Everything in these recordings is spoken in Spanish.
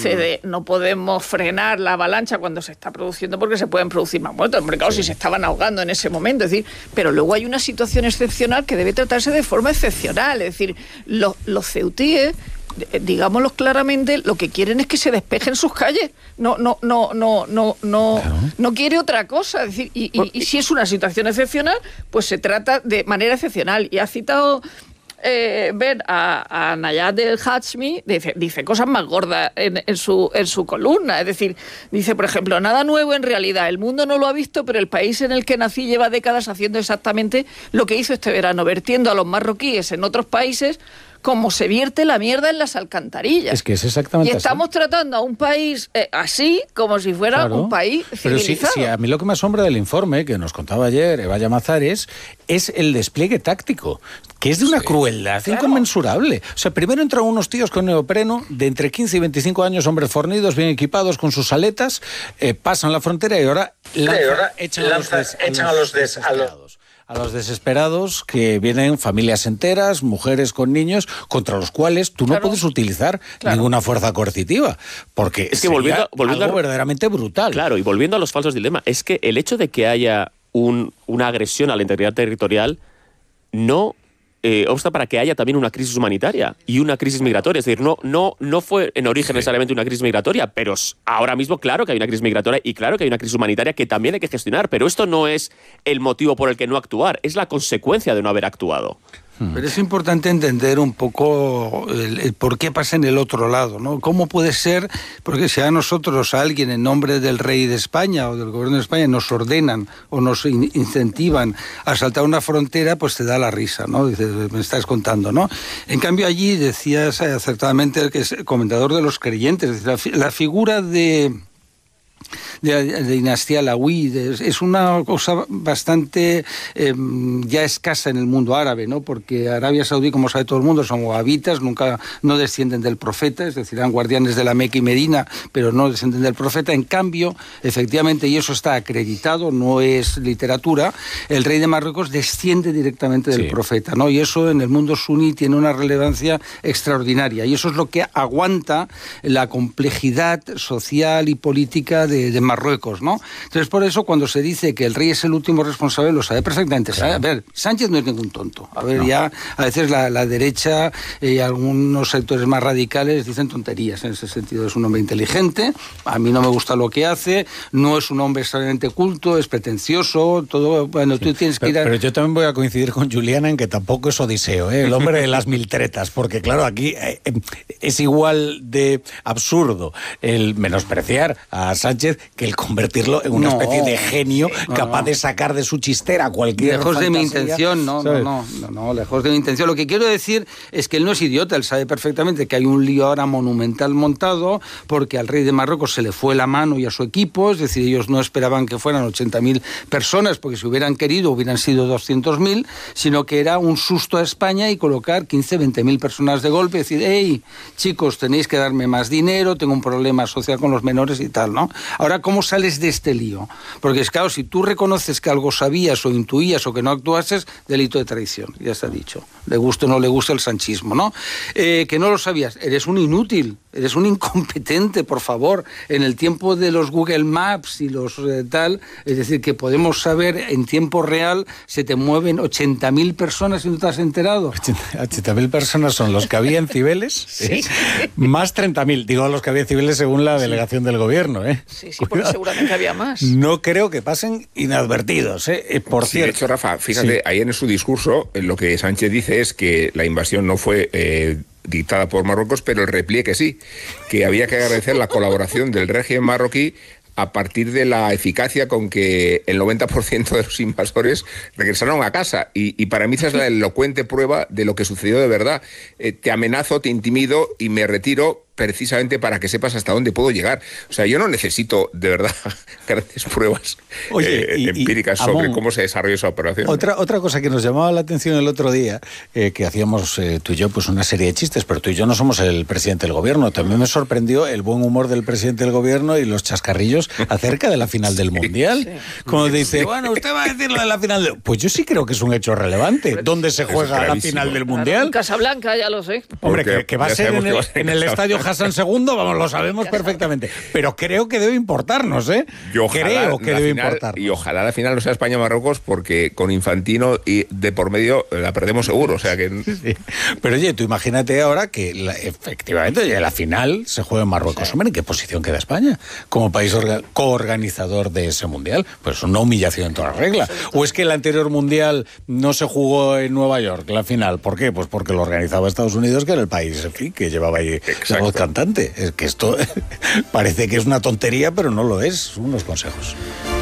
dice de no podemos frenar la avalancha cuando se está produciendo porque se pueden producir más muertos. Hombre, claro, si se estaban ahogando en ese momento, es decir, pero luego hay una situación excepcional que debe tratarse de forma excepcional, es decir, los ceutíes, digámoslo claramente, lo que quieren es que se despejen sus calles. No quiere otra cosa. Es decir, y si es una situación excepcional, pues se trata de manera excepcional. Y ha citado ver a Nayab el-Hashmi, dice cosas más gordas en su columna. Es decir, dice, por ejemplo, nada nuevo en realidad. El mundo no lo ha visto, pero el país en el que nací lleva décadas haciendo exactamente lo que hizo este verano, vertiendo a los marroquíes en otros países como se vierte la mierda en las alcantarillas. Es que es exactamente así. Y estamos tratando a un país así, como si fuera un país civilizado. Pero sí, a mí lo que me asombra del informe, que nos contaba ayer Eva Llamazares, es el despliegue táctico, que es de una crueldad inconmensurable. O sea, primero entran unos tíos con neopreno, de entre 15 y 25 años, hombres fornidos, bien equipados, con sus aletas, pasan la frontera y ahora echan a los desesperados, que vienen familias enteras, mujeres con niños, contra los cuales tú no puedes utilizar ninguna fuerza coercitiva, porque es que volviendo algo verdaderamente brutal. Claro, y volviendo a los falsos dilemas, es que el hecho de que haya una agresión a la integridad territorial no obsta para que haya también una crisis humanitaria y una crisis migratoria. Es decir, no fue en origen necesariamente una crisis migratoria, pero ahora mismo claro que hay una crisis migratoria y claro que hay una crisis humanitaria que también hay que gestionar, pero esto no es el motivo por el que no actuar, es la consecuencia de no haber actuado. Pero es importante entender un poco el por qué pasa en el otro lado, ¿no? ¿Cómo puede ser? Porque si a nosotros, a alguien en nombre del rey de España o del gobierno de España nos ordenan o nos incentivan a saltar una frontera, pues te da la risa, ¿no? Dices, me estás contando, ¿no? En cambio allí decías acertadamente que es el comentador de los creyentes, es decir, la figura de dinastía alauí es una cosa bastante ya escasa en el mundo árabe, ¿no? Porque Arabia Saudí, como sabe todo el mundo, son wahabitas, no descienden del profeta, es decir, eran guardianes de la Meca y Medina, pero no descienden del profeta. En cambio, efectivamente, y eso está acreditado, no es literatura, el rey de Marruecos desciende directamente del profeta, ¿no? Y eso en el mundo suní tiene una relevancia extraordinaria, y eso es lo que aguanta la complejidad social y política de Marruecos, ¿no? Entonces, por eso, cuando se dice que el rey es el último responsable, lo sabe perfectamente. Claro. A ver, Sánchez no es ningún tonto. A ver, ya a veces la derecha y algunos sectores más radicales dicen tonterías en ese sentido. Es un hombre inteligente, a mí no me gusta lo que hace, no es un hombre extremadamente culto, es pretencioso, todo, bueno, tú tienes que ir a... Pero yo también voy a coincidir con Juliana en que tampoco es Odiseo, el hombre de las mil tretas, porque claro, aquí es igual de absurdo el menospreciar a Sánchez que el convertirlo en una especie de genio capaz de sacar de su chistera cualquier lejos fantasía. De mi intención, no, lejos de mi intención. Lo que quiero decir es que él no es idiota, él sabe perfectamente que hay un lío ahora monumental montado porque al rey de Marruecos se le fue la mano y a su equipo, es decir, ellos no esperaban que fueran 80.000 personas, porque si hubieran querido hubieran sido 200.000, sino que era un susto a España y colocar 15, 20.000 personas de golpe, decir, hey, chicos, tenéis que darme más dinero, tengo un problema social con los menores y tal, ¿no? Ahora, ¿cómo sales de este lío? Porque es claro, si tú reconoces que algo sabías o intuías o que no actuases, delito de traición, ya está dicho. Le guste o no le guste el sanchismo, ¿no? Que no lo sabías, eres un inútil, eres un incompetente, por favor. En el tiempo de los Google Maps y los tal, es decir, que podemos saber en tiempo real, se te mueven 80.000 personas y no te has enterado. 80.000 personas son los que había en Cibeles, más 30.000, digo los que había en Cibeles según la delegación del gobierno, Sí, porque seguramente había más. No creo que pasen inadvertidos, por cierto. De hecho, Rafa, fíjate, ayer en su discurso, lo que Sánchez dice es que la invasión no fue dictada por Marruecos, pero el repliegue sí, que había que agradecer la colaboración del régimen marroquí a partir de la eficacia con que el 90% de los invasores regresaron a casa. Y para mí esa es la elocuente prueba de lo que sucedió de verdad. Te amenazo, te intimido y me retiro precisamente para que sepas hasta dónde puedo llegar. O sea, yo no necesito, de verdad, grandes pruebas empíricas sobre cómo se desarrolló esa operación. Otra cosa que nos llamaba la atención el otro día, que hacíamos tú y yo pues una serie de chistes, pero tú y yo no somos el presidente del gobierno. También me sorprendió el buen humor del presidente del gobierno y los chascarrillos acerca de la final del Mundial. Como dice, bueno, usted va a decir lo de la final del... Pues yo sí creo que es un hecho relevante. ¿Dónde se juega la final del Mundial? En Casablanca, ya lo sé. Hombre, que va a ser en el Estadio Hassan II, vamos, lo sabemos perfectamente. Pero creo que debe importarnos, ¿eh? Creo que debe importarnos. Y ojalá la final no sea España-Marruecos, porque con Infantino y de por medio la perdemos seguro, o sea que... Sí. Pero oye, tú imagínate ahora que efectivamente la final se juega en Marruecos. Hombre, ¿en qué posición queda España como país coorganizador de ese mundial? Pues una humillación en toda regla. ¿O es que el anterior mundial no se jugó en Nueva York, la final? ¿Por qué? Pues porque lo organizaba Estados Unidos, que era el país, en fin, que llevaba ahí la voz cantante. Es que esto parece que es una tontería, pero no lo es. Unos consejos.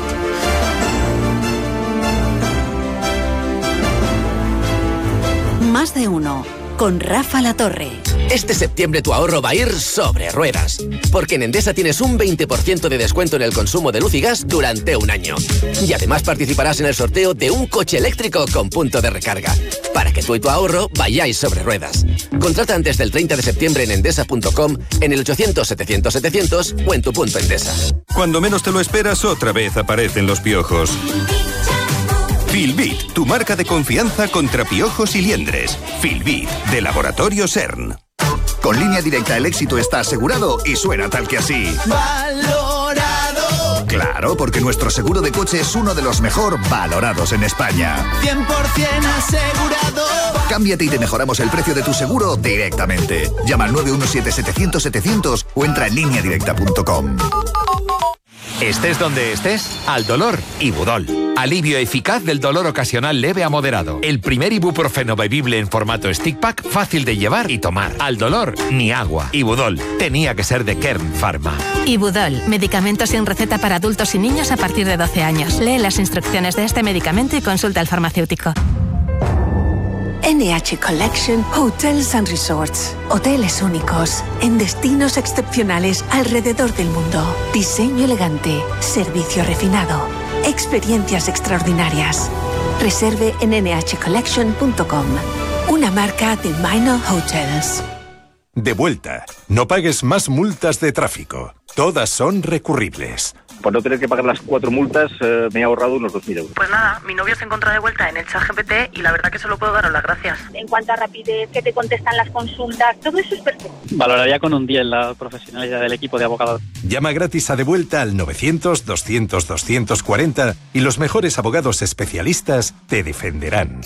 Más de uno, con Rafa La Torre. Este septiembre tu ahorro va a ir sobre ruedas, porque en Endesa tienes un 20% de descuento en el consumo de luz y gas durante un año. Y además participarás en el sorteo de un coche eléctrico con punto de recarga, para que tú y tu ahorro vayáis sobre ruedas. Contrata antes del 30 de septiembre en endesa.com, en el 800-700-700 o en tu punto Endesa. Cuando menos te lo esperas, otra vez aparecen los piojos. Filbit, tu marca de confianza contra piojos y liendres. Filbit, de Laboratorio CERN. Con Línea Directa el éxito está asegurado y suena tal que así. ¡Valorado! Claro, porque nuestro seguro de coche es uno de los mejor valorados en España. 100% asegurado. Cámbiate y te mejoramos el precio de tu seguro directamente. Llama al 917-700-700 o entra en lineadirecta.com. Estés donde estés, al dolor, Ibudol. Alivio eficaz del dolor ocasional leve a moderado. El primer ibuprofeno bebible en formato stick pack, fácil de llevar y tomar. Al dolor, ni agua. Ibudol. Tenía que ser de Kern Pharma. Ibudol. Medicamento sin receta para adultos y niños a partir de 12 años. Lee las instrucciones de este medicamento y consulta al farmacéutico. NH Collection Hotels and Resorts. Hoteles únicos, en destinos excepcionales alrededor del mundo. Diseño elegante, servicio refinado, experiencias extraordinarias. Reserve en nhcollection.com. Una marca de Minor Hotels. De vuelta. No pagues más multas de tráfico. Todas son recurribles. Por no tener que pagar las 4 multas, me he ahorrado unos 2.000 euros. Pues nada, mi novio se encuentra de vuelta en el ChatGPT y la verdad que solo puedo daros las gracias. En cuanto a rapidez, que te contestan las consultas, todo eso es perfecto. Valoraría con un 10 la profesionalidad del equipo de abogados. Llama gratis a De Vuelta al 900-200-240 y los mejores abogados especialistas te defenderán.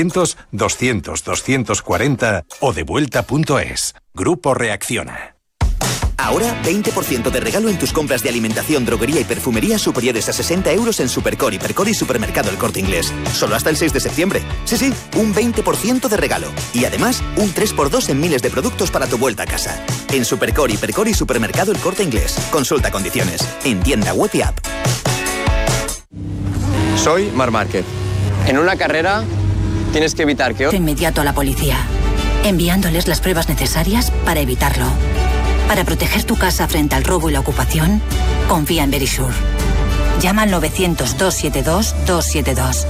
900-200-240 o devuelta.es. Grupo Reacciona. Ahora, 20% de regalo en tus compras de alimentación, droguería y perfumería superiores a 60 euros en Supercore, Hipercore y Supermercado El Corte Inglés. Solo hasta el 6 de septiembre. Sí, un 20% de regalo. Y además, un 3x2 en miles de productos para tu vuelta a casa. En Supercore, Hipercore y Supermercado El Corte Inglés. Consulta condiciones. En tienda web y app. Soy Marc Márquez. En una carrera, tienes que evitar que... De inmediato a la policía, enviándoles las pruebas necesarias para evitarlo. Para proteger tu casa frente al robo y la ocupación, confía en Verisure. Llama al 900-272-272.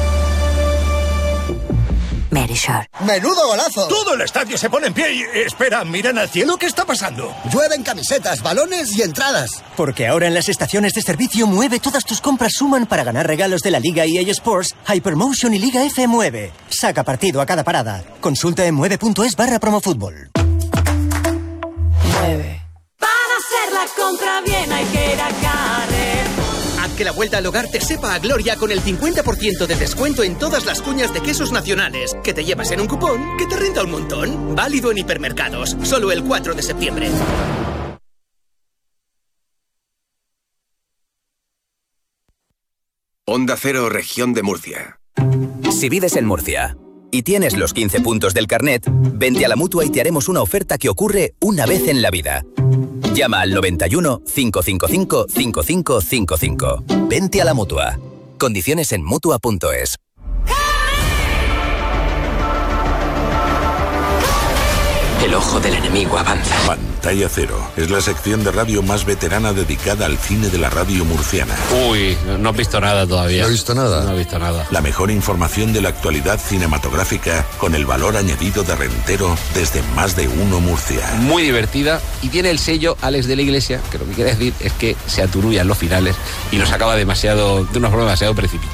Verisure. ¡Menudo golazo! Todo el estadio se pone en pie y... Espera, miran al cielo, ¿qué está pasando? Llueven camisetas, balones y entradas. Porque ahora en las estaciones de servicio Mueve todas tus compras suman para ganar regalos de la Liga EA Sports, Hypermotion y Liga F Mueve. Saca partido a cada parada. Consulta en mueve.es/promofútbol. Para hacer la compra bien hay que ir a Carrer. Haz que la vuelta al hogar te sepa a gloria con el 50% de descuento en todas las cuñas de quesos nacionales, que te llevas en un cupón que te renta un montón. Válido en hipermercados, solo el 4 de septiembre. Onda Cero, Región de Murcia. Si vives en Murcia y tienes los 15 puntos del carnet, vente a la Mutua y te haremos una oferta que ocurre una vez en la vida. Llama al 91 555 5555. Vente a la Mutua. Condiciones en Mutua.es. El ojo del enemigo avanza. Pantalla Cero es la sección de radio más veterana dedicada al cine de la radio murciana. Uy, no has visto nada todavía. ¿No has visto nada? No he visto nada. La mejor información de la actualidad cinematográfica con el valor añadido de Rentero desde Más de Uno Murcia. Muy divertida y tiene el sello Alex de la Iglesia, que lo que quiere decir es que se aturullan los finales y los acaba de una forma demasiado precipitada.